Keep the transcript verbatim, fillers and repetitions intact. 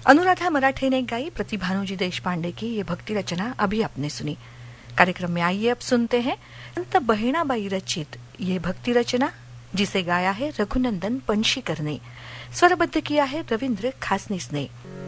अनुराधा मराठे ने गाई प्रतिभानुजी देशपांडे की ये भक्ति रचना अभी आपने सुनी। कार्यक्रम में आइए अब सुनते हैं संत बहिणाबाई रचित ये भक्ति रचना, जिसे गाया है रघुनंदन पणशीकर ने, स्वरबद्ध किया है रविंद्र खासनीस ने।